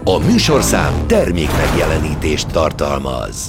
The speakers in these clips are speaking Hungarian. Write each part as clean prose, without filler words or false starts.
A műsorszám termék megjelenítést tartalmaz.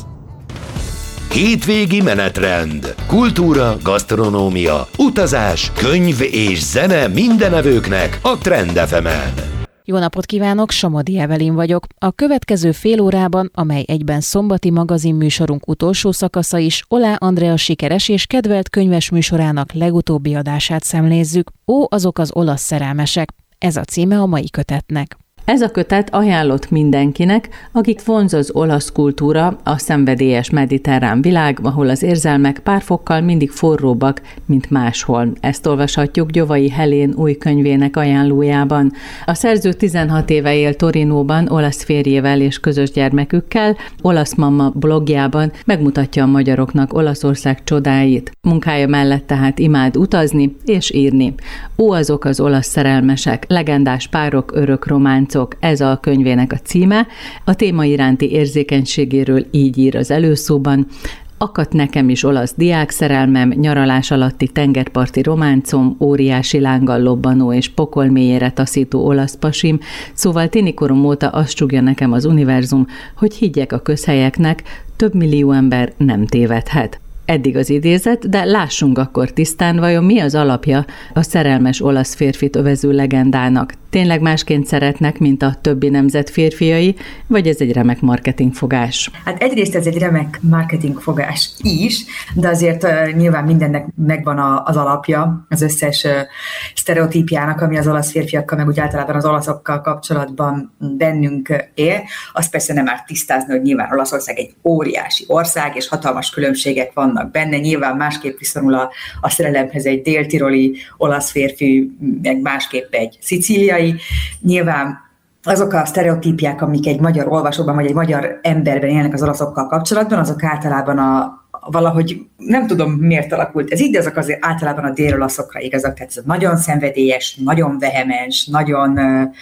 Hétvégi menetrend, kultúra, gasztronómia, utazás, könyv és zene mindenevőknek a Trend FM-en. Jó napot kívánok, Somodi Evelin vagyok. A következő fél órában, amely egyben szombati magazinműsorunk utolsó szakasza is, Oláh Andrea sikeres és kedvelt könyves műsorának legutóbbi adását szemlézzük. Ó, azok az olasz szerelmesek. Ez a címe a mai kötetnek. Ez a kötet ajánlott mindenkinek, akik vonz az olasz kultúra, a szenvedélyes mediterrán világ, ahol az érzelmek pár fokkal mindig forróbbak, mint máshol. Ezt olvashatjuk Gyovai Helén új könyvének ajánlójában. A szerző 16 éve él Torinóban olasz férjével és közös gyermekükkel, Olasz Mama blogjában megmutatja a magyaroknak Olaszország csodáit. Munkája mellett tehát imád utazni és írni. Ó, azok az olasz szerelmesek, legendás párok, örök románcok. Ez a könyvének a címe. A téma iránti érzékenységéről így ír az előszóban. Akadt nekem is olasz diákszerelmem, nyaralás alatti tengerparti románcom, óriási lánggal lobbanó és pokol mélyére taszító olasz pasim, szóval tinikorom óta azt csúgja nekem az univerzum, hogy higgyek a közhelyeknek, több millió ember nem tévedhet. Eddig az idézet, de lássunk akkor tisztán, vajon mi az alapja a szerelmes olasz férfit övező legendának. Tényleg másként szeretnek, mint a többi nemzet férfiai, vagy ez egy remek marketingfogás? Hát egyrészt ez egy remek marketingfogás is, de azért nyilván mindennek megvan az alapja, az összes sztereotípiának, ami az olasz férfiakkal, meg úgy általában az olaszokkal kapcsolatban bennünk él. Azt persze nem árt tisztázni, hogy nyilván Olaszország egy óriási ország, és hatalmas különbségek vannak benne. Nyilván másképp viszonyul a szerelemhez egy déltiroli olasz férfi, meg másképp egy szicíliai. Nyilván azok a sztereotípiák, amik egy magyar olvasóban vagy egy magyar emberben élnek az olaszokkal kapcsolatban, azok általában valahogy nem tudom miért alakult ez így, de azok azért általában a dél-olaszokra igazak. Tehát ez nagyon szenvedélyes, nagyon vehemens, nagyon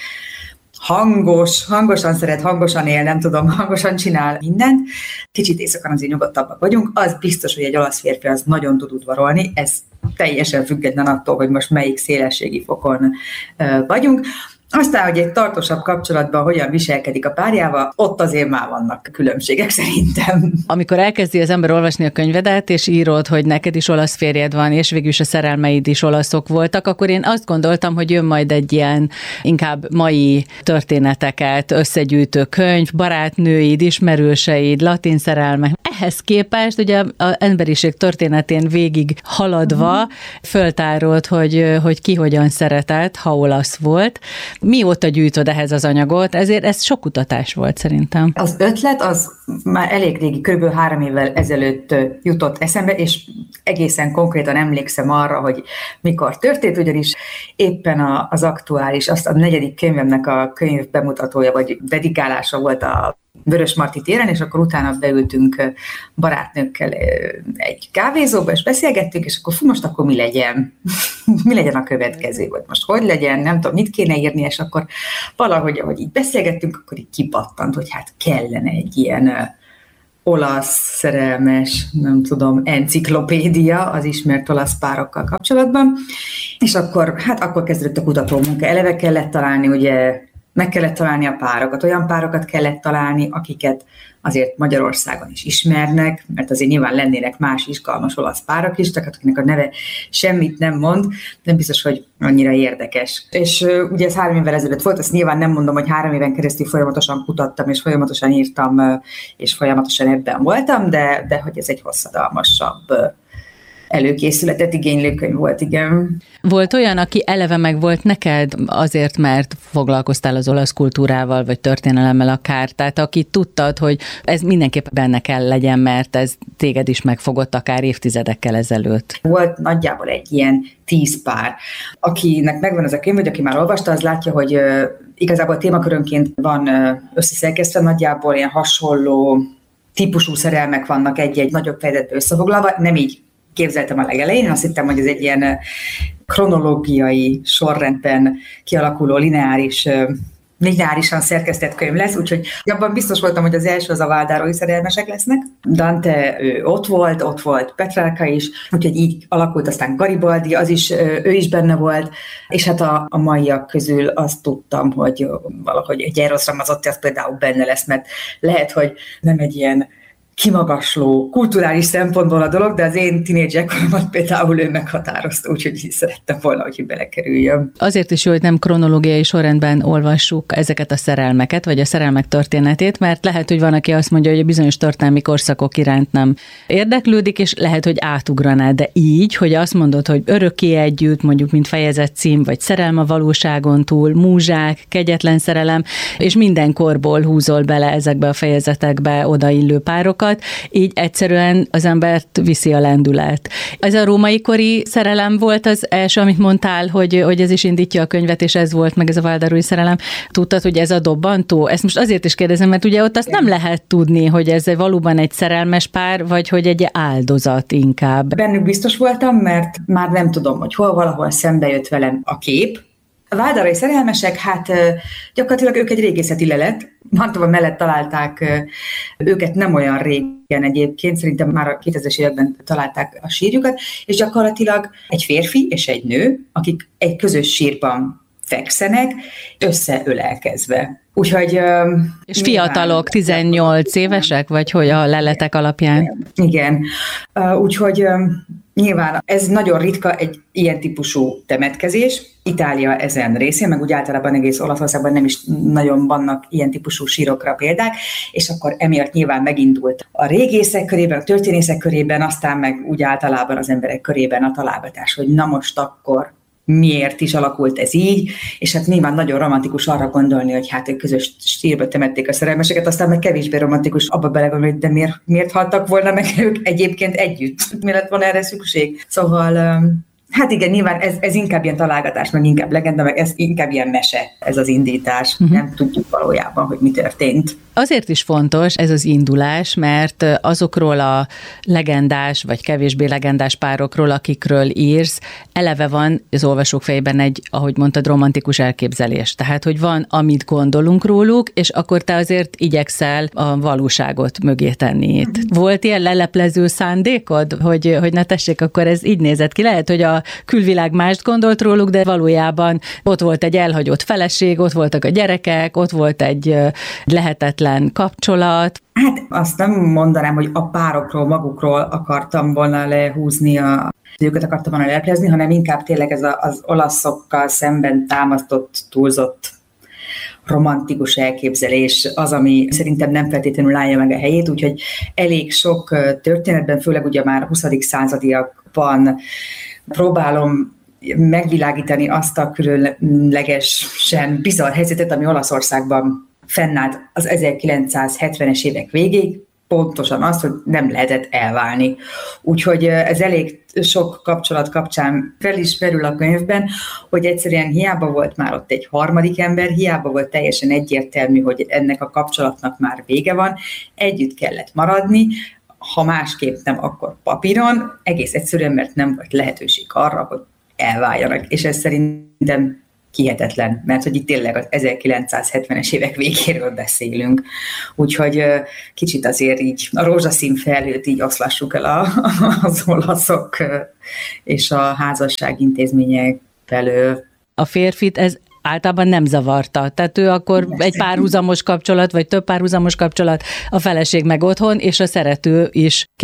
hangosan szeret, hangosan él, nem tudom, hangosan csinál mindent. Kicsit éjszakon azért nyugodtabbak vagyunk. Az biztos, hogy egy olasz férfi az nagyon tud udvarolni, ez teljesen független attól, hogy most melyik szélességi fokon vagyunk. Aztán, hogy egy tartósabb kapcsolatban hogyan viselkedik a párjával, ott azért már vannak különbségek szerintem. Amikor elkezdi az ember olvasni a könyvedet, és írod, hogy neked is olasz férjed van, és végül is a szerelmeid is olaszok voltak, akkor én azt gondoltam, hogy jön majd egy ilyen inkább mai történeteket összegyűjtő könyv, barátnőid, ismerőseid, latin szerelmek. Ehhez képest ugye az emberiség történetén végig haladva föltárod, hogy ki hogyan szeretett, ha olasz volt. Mióta gyűjtöd ehhez az anyagot? Ezért ez sok kutatás volt szerintem. Az ötlet az már elég régi, kb. 3 évvel ezelőtt jutott eszembe, és egészen konkrétan emlékszem arra, hogy mikor történt, ugyanis éppen az aktuális, azt a 4. könyvemnek a könyv bemutatója, vagy dedikálása volt a Vörösmarty téren, és akkor utána beültünk barátnőkkel egy kávézóba, és beszélgettünk, és akkor most akkor mi legyen? Mi legyen a következő? Vagy most hogy legyen? Nem tudom, mit kéne írni, és akkor valahogy, ahogy így beszélgettünk, akkor így kipattant, hogy hát kellene egy ilyen olasz szerelmes, nem tudom, enciklopédia az ismert olasz párokkal kapcsolatban, és akkor kezdődött a kutatómunka. Eleve kellett találni, ugye, meg kellett találni a párokat, olyan párokat kellett találni, akiket azért Magyarországon is ismernek, mert azért nyilván lennének más izgalmas olasz párok is, tehát akinek a neve semmit nem mond, nem biztos, hogy annyira érdekes. És ugye ez 3 évvel ezelőtt volt, azt nyilván nem mondom, hogy 3 éven keresztül folyamatosan kutattam, és folyamatosan írtam, és folyamatosan ebben voltam, de hogy ez egy hosszadalmasabb előkészületet igénylő könyv volt, igen. Volt olyan, aki eleve meg volt neked azért, mert foglalkoztál az olasz kultúrával, vagy történelemmel akár, tehát aki tudtad, hogy ez mindenképpen benne kell legyen, mert ez téged is megfogott akár évtizedekkel ezelőtt. Volt nagyjából egy ilyen 10 pár. Akinek megvan ez a könyv, vagy aki már olvasta, az látja, hogy igazából témakörönként van összeszerkesztve, nagyjából ilyen hasonló típusú szerelmek vannak egy-egy nagyobb fejezetbe összefoglalva, nem így képzeltem a legelején, azt hittem, hogy ez egy ilyen kronológiai sorrendben kialakuló lineáris lineárisan szerkesztett könyv lesz, úgyhogy abban biztos voltam, hogy az első az a Váldárói szerelmesek lesznek. Dante ott volt Petrarca is, úgyhogy így alakult, aztán Garibaldi, ő is benne volt, és hát a maiak közül azt tudtam, hogy valahogy egy Eros Ramazzotti az például benne lesz, mert lehet, hogy nem egy ilyen kimagasló, kulturális szempontból a dolog, de az én tínédzserkoromat például ő meghatározta, úgyhogy szerettem volna, hogy belekerüljön. Azért is jó, hogy nem kronológiai sorrendben olvassuk ezeket a szerelmeket, vagy a szerelmek történetét, mert lehet, hogy van, aki azt mondja, hogy a bizonyos történelmi korszakok iránt nem érdeklődik, és lehet, hogy átugraná, de így, hogy azt mondod, hogy örökké együtt, mondjuk, mint fejezet cím, vagy szerelem a valóságon túl, múzsák, kegyetlen szerelem, és minden korból húzol bele ezekbe a fejezetekbe odaillő párokat, így egyszerűen az embert viszi a lendület. Ez a római kori szerelem volt az első, amit mondtál, hogy ez is indítja a könyvet, és ez volt meg ez a Váldárói szerelem. Tudtad, hogy ez a dobbantó? Ezt most azért is kérdezem, mert ugye ott azt nem lehet tudni, hogy ez valóban egy szerelmes pár, vagy hogy egy áldozat inkább. Bennük biztos voltam, mert már nem tudom, hogy valahol szembe jött velem a kép. A Váldárói szerelmesek, hát gyakorlatilag ők egy régészeti lelet. Mantova mellett találták őket nem olyan régen egyébként, szerintem már a 2000-es években találták a sírjukat, és gyakorlatilag egy férfi és egy nő, akik egy közös sírban fekszenek, összeölelkezve. Úgyhogy... És fiatalok, 18 évesek, vagy hogy a leletek alapján? Igen. Úgyhogy nyilván ez nagyon ritka egy ilyen típusú temetkezés. Itália ezen részén, meg úgy általában egész Olaszországban nem is nagyon vannak ilyen típusú sírokra példák, és akkor emiatt nyilván megindult a régészek körében, a történészek körében, aztán meg úgy általában az emberek körében a találgatás, hogy na most akkor miért is alakult ez így, és hát nyilván nagyon romantikus arra gondolni, hogy hát egy közös sírba temették a szerelmeseket, aztán meg kevésbé romantikus abba belegondolni, hogy de miért haltak volna meg ők egyébként együtt? Mi lett volna erre szükség? Szóval... Hát igen, nyilván ez inkább ilyen találgatás, meg inkább legenda, meg ez inkább ilyen mese, ez az indítás. Nem tudjuk valójában, hogy mi történt. Azért is fontos ez az indulás, mert azokról a legendás, vagy kevésbé legendás párokról, akikről írsz, eleve van az olvasók fejében egy, ahogy mondtad, romantikus elképzelés. Tehát, hogy van, amit gondolunk róluk, és akkor te azért igyekszel a valóságot mögé tenni itt. Volt ilyen leleplező szándékod, hogy na tessék, akkor ez így nézett ki. Lehet, hogy a külvilág mást gondolt róluk, de valójában ott volt egy elhagyott feleség, ott voltak a gyerekek, ott volt egy lehetetlen kapcsolat. Hát azt nem mondanám, hogy a párokról, magukról akartam volna lehúzni, őket akartam volna leleplezni, hanem inkább tényleg ez az olaszokkal szemben támasztott, túlzott romantikus elképzelés az, ami szerintem nem feltétlenül állja meg a helyét, úgyhogy elég sok történetben, főleg ugye már a 20. századiakban próbálom megvilágítani azt a különlegesen bizarr helyzetet, ami Olaszországban fennállt az 1970-es évek végéig, pontosan az, hogy nem lehetett elválni. Úgyhogy ez elég sok kapcsolat kapcsán fel is merül a könyvben, hogy egyszerűen hiába volt már ott egy harmadik ember, hiába volt teljesen egyértelmű, hogy ennek a kapcsolatnak már vége van, együtt kellett maradni, ha másképp nem, akkor papíron, egész egyszerűen, mert nem volt lehetőség arra, hogy elváljanak. És ez szerintem hihetetlen, mert hogy itt tényleg az 1970-es évek végéről beszélünk. Úgyhogy kicsit azért így a rózsaszín felhőt így oszlassuk el az olaszok és a házasság intézmények felől. A férfit ez általában nem zavarta. Tehát ő akkor egy párhuzamos kapcsolat, vagy több párhuzamos kapcsolat, a feleség meg otthon, és a szerető is